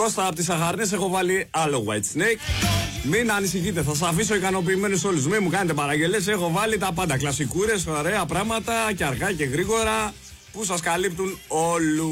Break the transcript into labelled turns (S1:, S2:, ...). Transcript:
S1: Κώστα από τις Αχαρνές έχω βάλει άλλο White Snake. Μην ανησυχείτε, θα σας αφήσω ικανοποιημένους όλους. Μην μου κάνετε παραγγελίες, έχω βάλει τα πάντα. Κλασικούρες, ωραία πράγματα και αργά και γρήγορα που σας καλύπτουν όλους.